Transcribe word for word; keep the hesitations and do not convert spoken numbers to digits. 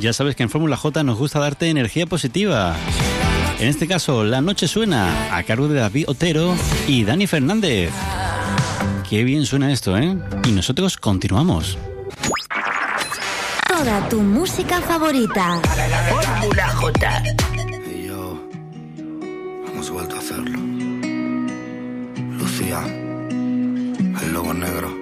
Ya sabes que en Fórmula J nos gusta darte energía positiva. En este caso, La Noche Suena, a cargo de David Otero y Dani Fernández. Qué bien suena esto, ¿eh? Y nosotros continuamos. Toda tu música favorita. Fórmula J. Y yo, hemos vuelto a hacerlo. Lucía, el lobo negro.